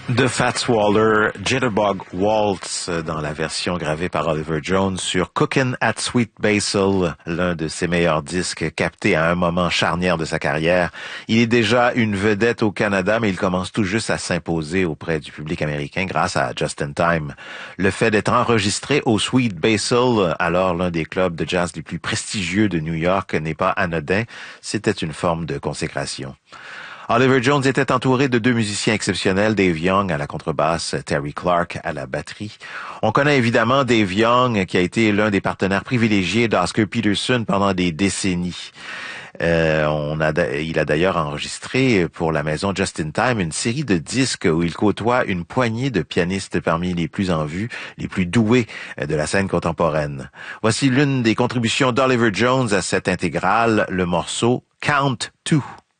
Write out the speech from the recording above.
De Fats Waller, Jitterbug Waltz dans la version gravée par Oliver Jones sur Cookin' at Sweet Basil, l'un de ses meilleurs disques captés à un moment charnière de sa carrière. Il est déjà une vedette au Canada, mais il commence tout juste à s'imposer auprès du public américain grâce à Just in Time. Le fait d'être enregistré au Sweet Basil, alors l'un des clubs de jazz les plus prestigieux de New York, n'est pas anodin. C'était une forme de consécration. Oliver Jones était entouré de deux musiciens exceptionnels, Dave Young à la contrebasse, Terry Clark à la batterie. On connaît évidemment Dave Young, qui a été l'un des partenaires privilégiés d'Oscar Peterson pendant des décennies. Il a d'ailleurs enregistré pour la maison Just in Time une série de disques où il côtoie une poignée de pianistes parmi les plus en vue, les plus doués de la scène contemporaine. Voici l'une des contributions d'Oliver Jones à cette intégrale, le morceau Count Two.